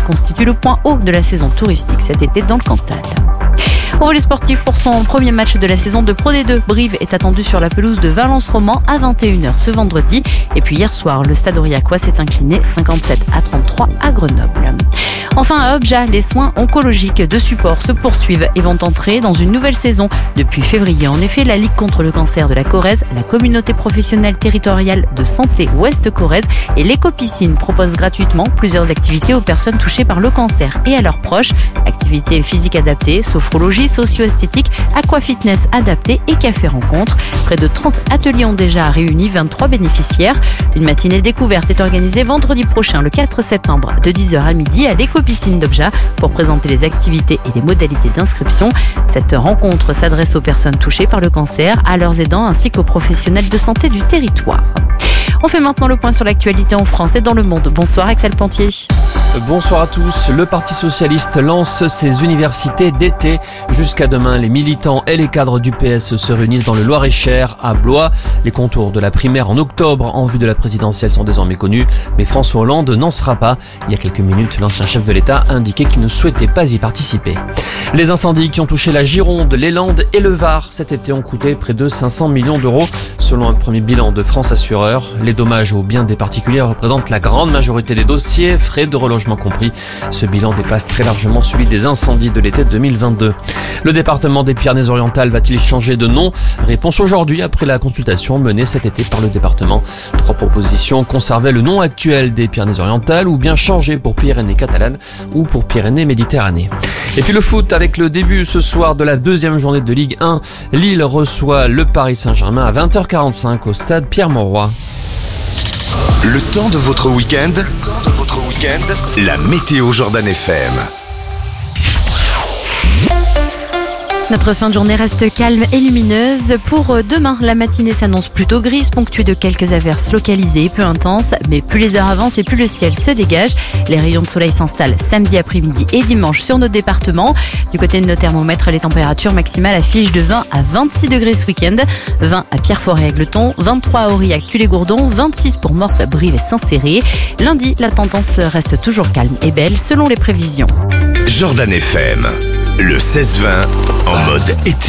constitue le point haut de la saison touristique cet été dans le Cantal. Au volley sportif, pour son premier match de la saison de Pro D2, Brive est attendu sur la pelouse de Valence-Roman à 21h ce vendredi. Et puis hier soir, le Stade Aurillacois s'est incliné 57-33 à Grenoble. Enfin, à Obja, les soins oncologiques de support se poursuivent et vont entrer dans une nouvelle saison depuis février. En effet, la Ligue contre le cancer de la Corrèze, la communauté professionnelle territoriale de santé Ouest-Corrèze et l'éco-piscine proposent gratuitement plusieurs activités aux personnes touchées par le cancer et à leurs proches. Activités physiques adaptées, sophrologie, socio-esthétique, aquafitness adapté et café-rencontre. Près de 30 ateliers ont déjà réuni 23 bénéficiaires. Une matinée découverte est organisée vendredi prochain, le 4 septembre, de 10h à midi à l'éco-piscine d'Obja pour présenter les activités et les modalités d'inscription. Cette rencontre s'adresse aux personnes touchées par le cancer, à leurs aidants ainsi qu'aux professionnels de santé du territoire. On fait maintenant le point sur l'actualité en France et dans le monde. Bonsoir Axel Pantier. Bonsoir à tous. Le Parti Socialiste lance ses universités d'été. Jusqu'à demain, les militants et les cadres du PS se réunissent dans le Loir-et-Cher, à Blois. Les contours de la primaire en octobre en vue de la présidentielle sont désormais connus, mais François Hollande n'en sera pas. Il y a quelques minutes, l'ancien chef de l'État a indiqué qu'il ne souhaitait pas y participer. Les incendies qui ont touché la Gironde, les Landes et le Var cet été ont coûté près de 500 millions d'euros, selon un premier bilan de France Assureur. Les dommages aux biens des particuliers représentent la grande majorité des dossiers, frais de relogement compris. Ce bilan dépasse très largement celui des incendies de l'été 2022. Le département des Pyrénées-Orientales va-t-il changer de nom ? Réponse aujourd'hui après la consultation menée cet été par le département. 3 propositions: conserver le nom actuel des Pyrénées-Orientales ou bien changer pour Pyrénées catalanes ou pour Pyrénées-Méditerranée. Et puis le foot avec le début ce soir de la deuxième journée de Ligue 1. Lille reçoit le Paris Saint-Germain à 20h45 au stade Pierre-Mauroy. Le temps de votre week-end, la météo Jordan FM. Notre fin de journée reste calme et lumineuse. Pour demain, la matinée s'annonce plutôt grise, ponctuée de quelques averses localisées, peu intenses. Mais plus les heures avancent et plus le ciel se dégage. Les rayons de soleil s'installent samedi après-midi et dimanche sur nos départements. Du côté de nos thermomètres, les températures maximales affichent de 20 à 26 degrés ce week-end. 20 à Pierreforêt-Agleton, 23 à Aurillac, Tulle-et-Gourdon, 26 pour Morse, Brive et Saint-Céré. Lundi, la tendance reste toujours calme et belle selon les prévisions. Jordan FM, le 16-20 en mode été.